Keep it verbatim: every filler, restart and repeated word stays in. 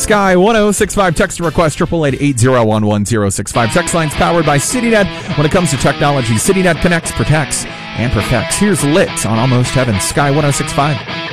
Sky one oh six five. Text to request triple eight eight zero one one zero six five. Text lines powered by CityNet. When it comes to technology, CityNet connects, protects, and perfects. Here's Lit on Almost Heaven. Sky one oh six five.